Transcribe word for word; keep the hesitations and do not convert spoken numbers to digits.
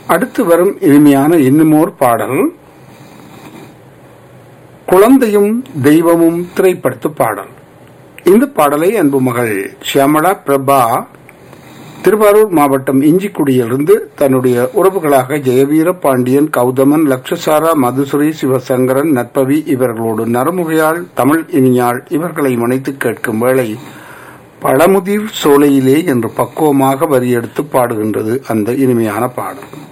அடுத்து வரும் இனிமையான இன்னுமோர் பாடல் குழந்தையும் தெய்வமும் திரைப்படத்து பாடல். இந்த பாடலை அன்பு மகள் ஷியாமளா பிரபா திருவாரூர் மாவட்டம் இஞ்சிக்குடியிலிருந்து தன்னுடைய உறவுகளாக ஜெயவீர பாண்டியன், கௌதமன், லட்சசாரா, மதுசுரி, சிவசங்கரன், நட்பவி இவர்களோடு நரமுகையாள், தமிழ் இனியாள் இவர்களை மனைத்து கேட்கும் வேளை பழமுதிர் சோலையிலே என்று பக்குவமாக வரியெடுத்து பாடுகின்றது அந்த இனிமையான பாடல்.